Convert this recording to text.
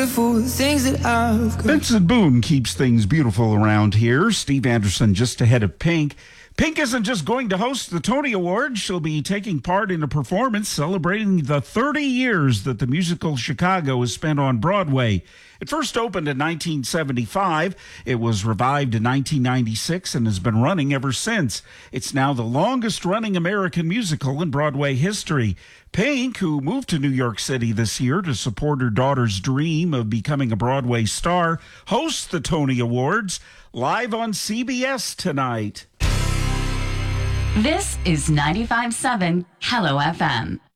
Things that I've got. Vincent Boone keeps things beautiful around here. Steve Anderson just ahead of Pink. Pink isn't just going to host the Tony Awards. She'll be taking part in a performance celebrating the 30 years that the musical Chicago has spent on Broadway. It first opened in 1975. It was revived in 1996 and has been running ever since. It's now the longest-running American musical in Broadway history. Pink, who moved to New York City this year to support her daughter's dream of becoming a Broadway star, hosts the Tony Awards live on CBS tonight. This is 95.7 Hello FM.